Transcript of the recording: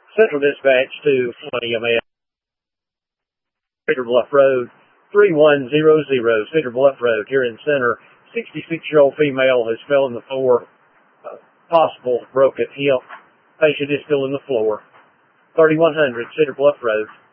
Central Dispatch to 20 MS. Cedar Bluff Road, 3100 Cedar Bluff Road, here in the center. 66-year-old female has fell on the floor. Possible broken hip. Patient is still in the floor. 3100 Cedar Bluff Road.